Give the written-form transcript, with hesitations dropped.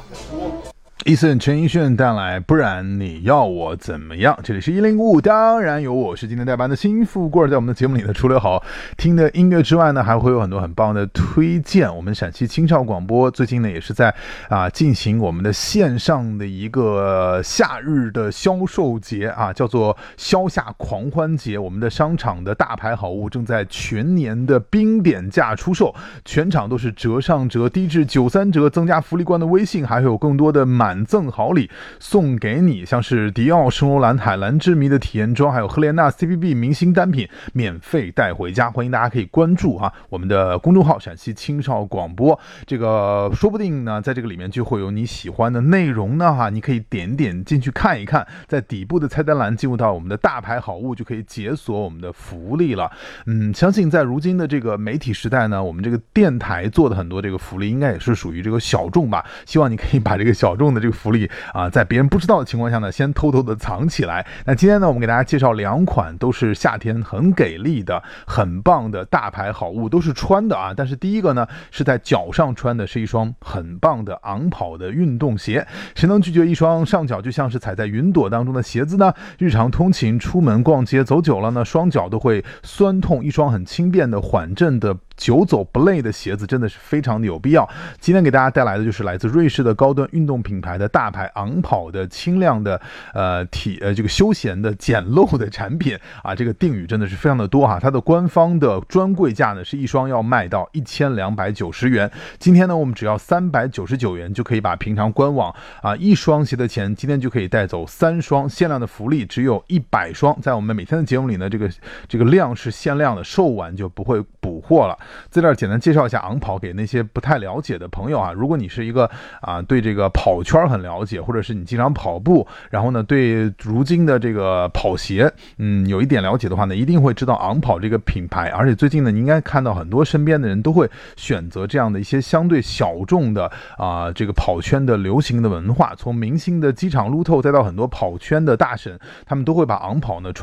伊森陈奕迅带来不然你要我怎么样，这里是105，当然有我是今天代班的新富贵。在我们的节目里呢，除了好听的音乐之外呢，还会有很多很棒的推荐。我们陕西青少广播最近呢也是在进行我们的线上的一个夏日的销售节叫做销夏狂欢节。我们的商场的大牌好物正在全年的冰点价出售，全场都是折上折，低至93折，增加福利官的微信还有更多的满赠好礼送给你，像是迪奥、圣罗兰、海蓝之谜的体验装，还有赫莲娜 CPB 明星单品免费带回家。欢迎大家可以关注我们的公众号陕西青少广播，这个说不定呢在这个里面就会有你喜欢的内容呢你可以点进去看一看，在底部的菜单栏进入到我们的大牌好物就可以解锁我们的福利了。相信在如今的这个媒体时代呢，我们这个电台做的很多这个福利应该也是属于这个小众吧，希望你可以把这个小众的这个福利在别人不知道的情况下呢，先偷偷的藏起来。那今天呢，我们给大家介绍2款都是夏天很给力的、很棒的大牌好物，都是穿的但是第一个呢是在脚上穿的，是一双很棒的昂跑的运动鞋。谁能拒绝一双上脚就像是踩在云朵当中的鞋子呢？日常通勤、出门逛街走久了呢，双脚都会酸痛，一双很轻便的缓震的久走不累的鞋子真的是非常的有必要。今天给大家带来的就是来自瑞士的高端运动品牌的大牌昂跑的轻量的这个休闲的简陋的产品这个定语真的是非常的多它的官方的专柜价呢是一双要卖到1290元，今天呢我们只要399元就可以把平常官网一双鞋的钱今天就可以带走3双，限量的福利只有100双，在我们每天的节目里呢这个量是限量的，售完就不会补货了。在这儿简单介绍一下昂跑给那些不太了解的朋友如果你是一个对这个跑圈很了解，或者是你经常跑步，然后呢对如今的这个跑鞋有一点了解的话呢，一定会知道昂跑这个品牌。而且最近呢，你应该看到很多身边的人都会选择这样的一些相对小众的这个跑圈的流行的文化，从明星的机场路透再到很多跑圈的大神，他们都会把昂跑呢